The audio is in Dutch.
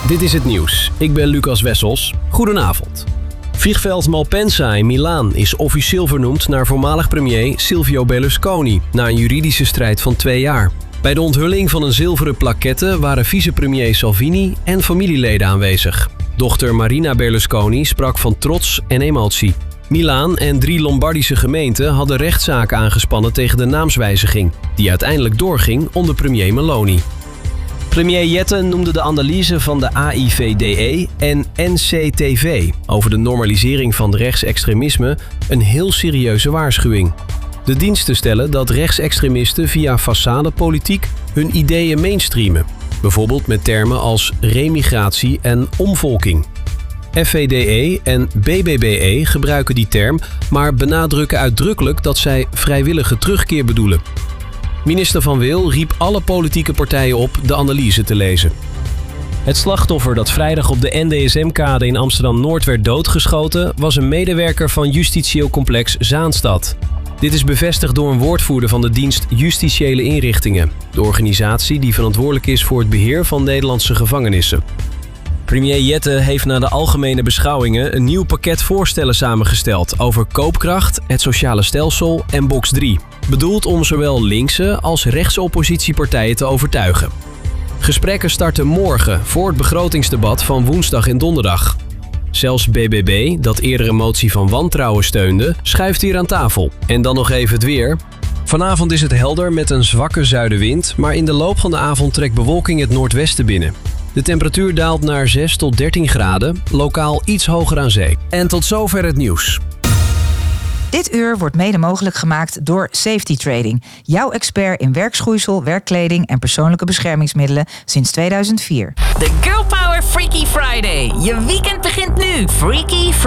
Dit is het nieuws. Ik ben Lucas Wessels. Goedenavond. Vliegveld Malpensa in Milaan is officieel vernoemd naar voormalig premier Silvio Berlusconi na een juridische strijd van 2 jaar. Bij de onthulling van een zilveren plaquette waren vicepremier Salvini en familieleden aanwezig. Dochter Marina Berlusconi sprak van trots en emotie. Milaan en 3 Lombardische gemeenten hadden rechtszaken aangespannen tegen de naamswijziging, die uiteindelijk doorging onder premier Meloni. Premier Jette noemde de analyse van de AIVD en NCTV over de normalisering van rechtsextremisme een heel serieuze waarschuwing. De diensten stellen dat rechtsextremisten via façadepolitiek hun ideeën mainstreamen, bijvoorbeeld met termen als remigratie en omvolking. FVDE en BBBE gebruiken die term, maar benadrukken uitdrukkelijk dat zij vrijwillige terugkeer bedoelen. Minister Van Wil riep alle politieke partijen op de analyse te lezen. Het slachtoffer dat vrijdag op de NDSM-kade in Amsterdam-Noord werd doodgeschoten was een medewerker van Justitieel Complex Zaanstad. Dit is bevestigd door een woordvoerder van de dienst Justitiële Inrichtingen, de organisatie die verantwoordelijk is voor het beheer van Nederlandse gevangenissen. Premier Jette heeft na de algemene beschouwingen een nieuw pakket voorstellen samengesteld over koopkracht, het sociale stelsel en box 3. Bedoeld om zowel linkse als rechtse oppositiepartijen te overtuigen. Gesprekken starten morgen voor het begrotingsdebat van woensdag en donderdag. Zelfs BBB, dat eerder een motie van wantrouwen steunde, schuift hier aan tafel. En dan nog even het weer. Vanavond is het helder met een zwakke zuidenwind, maar in de loop van de avond trekt bewolking het noordwesten binnen. De temperatuur daalt naar 6 tot 13 graden, lokaal iets hoger aan zee. En tot zover het nieuws. Dit uur wordt mede mogelijk gemaakt door Safety Trading. Jouw expert in werkschoeisel, werkkleding en persoonlijke beschermingsmiddelen sinds 2004. De Girl Power Freaky Friday. Je weekend begint nu. Freaky Friday.